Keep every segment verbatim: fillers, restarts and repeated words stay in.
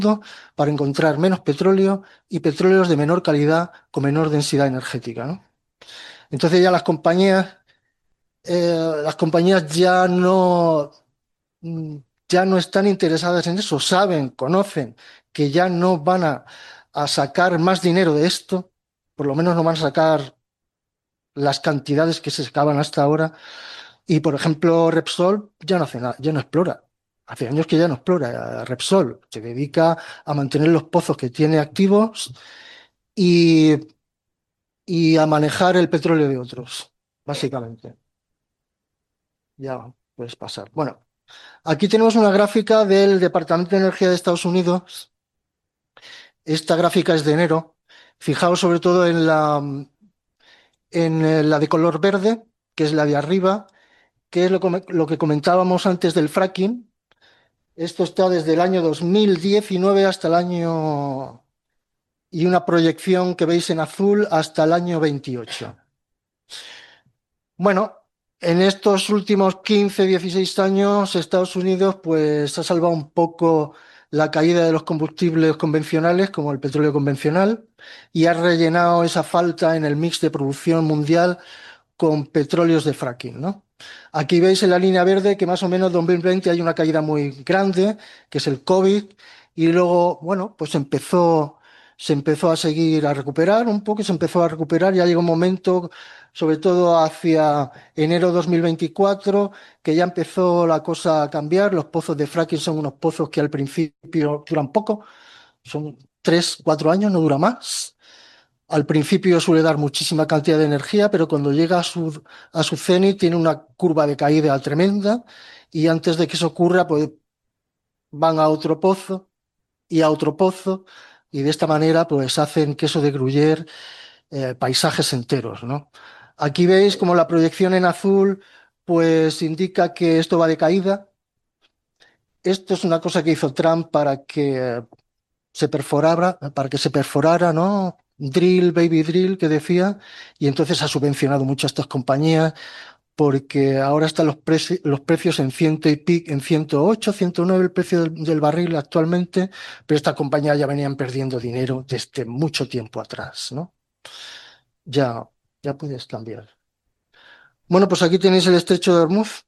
para encontrar menos petróleo y petróleos de menor calidad con menor densidad energética, ¿no? Entonces ya las compañías, eh, las compañías ya no, mm, ya no están interesadas en eso, saben, conocen que ya no van a, a sacar más dinero de esto, por lo menos no van a sacar las cantidades que se sacaban hasta ahora. Y por ejemplo, Repsol ya no hace nada, ya no explora. Hace años que ya no explora. Repsol se dedica a mantener los pozos que tiene activos y, y a manejar el petróleo de otros, básicamente. Ya puedes pasar. Bueno, aquí tenemos una gráfica del Departamento de Energía de Estados Unidos. Esta gráfica es de enero. Fijaos sobre todo en la, en eh, la de color verde, que es la de arriba, que es lo, come- lo que comentábamos antes del fracking. Esto está desde el año dos mil diecinueve hasta el año, y una proyección que veis en azul hasta el año veintiocho. Bueno, en estos últimos quince, dieciséis años, Estados Unidos pues ha salvado un poco la caída de los combustibles convencionales, como el petróleo convencional, y ha rellenado esa falta en el mix de producción mundial con petróleos de fracking, ¿no? Aquí veis en la línea verde que más o menos en dos mil veinte hay una caída muy grande, que es el COVID, y luego, bueno, pues empezó, se empezó a seguir a recuperar un poco, se empezó a recuperar, ya llegó un momento, sobre todo hacia enero dos mil veinticuatro, que ya empezó la cosa a cambiar. Los pozos de fracking son unos pozos que al principio duran poco, son tres, cuatro años, no dura más. Al principio suele dar muchísima cantidad de energía, pero cuando llega a su, a su cenit tiene una curva de caída tremenda y antes de que eso ocurra, pues van a otro pozo y a otro pozo y de esta manera pues hacen queso de Gruyère, eh, paisajes enteros, ¿no? Aquí veis como la proyección en azul pues indica que esto va de caída. Esto es una cosa que hizo Trump para que se perforara, para que se perforara, ¿no? Drill, baby drill, que decía, y entonces ha subvencionado mucho a estas compañías porque ahora están los, preci- los precios en ciento y pico, en ciento ocho, ciento nueve el precio del, del barril actualmente, pero estas compañías ya venían perdiendo dinero desde mucho tiempo atrás, ¿no? Ya, ya puedes cambiar. Bueno, pues aquí tenéis el estrecho de Hormuz.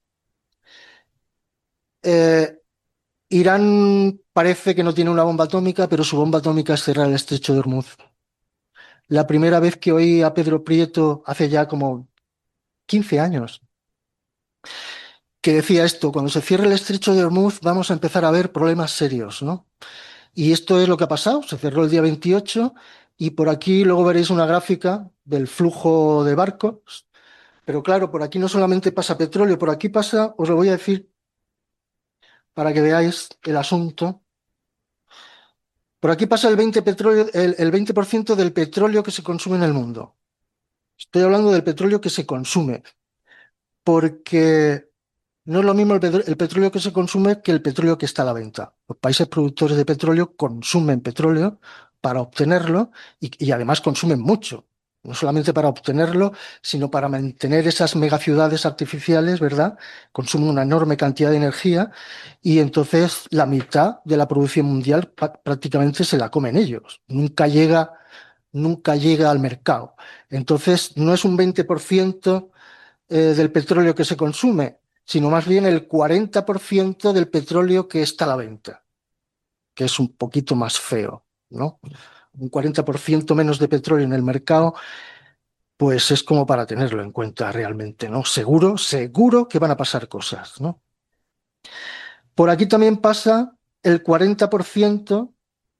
Eh, Irán parece que no tiene una bomba atómica, pero su bomba atómica es cerrar el estrecho de Hormuz. La primera vez que oí a Pedro Prieto hace ya como quince años, que decía esto: cuando se cierre el estrecho de Hormuz vamos a empezar a ver problemas serios, ¿no? Y esto es lo que ha pasado, se cerró el día veintiocho y por aquí luego veréis una gráfica del flujo de barcos, pero claro, por aquí no solamente pasa petróleo, por aquí pasa, os lo voy a decir para que veáis el asunto, por aquí pasa el veinte, petróleo, el, el veinte por ciento del petróleo que se consume en el mundo. Estoy hablando del petróleo que se consume, porque no es lo mismo el, petr- el petróleo que se consume que el petróleo que está a la venta. Los países productores de petróleo consumen petróleo para obtenerlo y, y además consumen mucho. No solamente para obtenerlo, sino para mantener esas megaciudades artificiales, ¿verdad? Consumen una enorme cantidad de energía y entonces la mitad de la producción mundial pa- prácticamente se la comen ellos. Nunca llega, nunca llega al mercado. Entonces, no es un veinte por ciento eh, del petróleo que se consume, sino más bien el cuarenta por ciento del petróleo que está a la venta, que es un poquito más feo, ¿no? Un cuarenta por ciento menos de petróleo en el mercado, pues es como para tenerlo en cuenta realmente, ¿no? Seguro, seguro que van a pasar cosas, ¿no? Por aquí también pasa el cuarenta por ciento,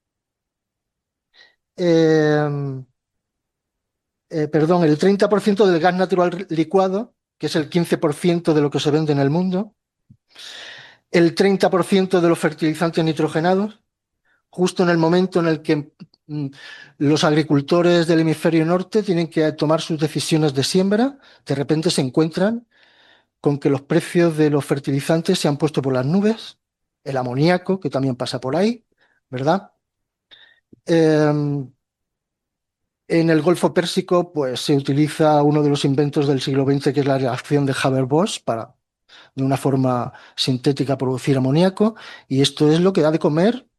eh, eh, perdón, el treinta por ciento del gas natural licuado, que es el quince por ciento de lo que se vende en el mundo, el treinta por ciento de los fertilizantes nitrogenados, justo en el momento en el que mm, los agricultores del hemisferio norte tienen que tomar sus decisiones de siembra, de repente se encuentran con que los precios de los fertilizantes se han puesto por las nubes, el amoníaco, que también pasa por ahí, ¿verdad? Eh, en el Golfo Pérsico, pues se utiliza uno de los inventos del siglo veinte, que es la reacción de Haber-Bosch, para de una forma sintética producir amoníaco, y esto es lo que da de comer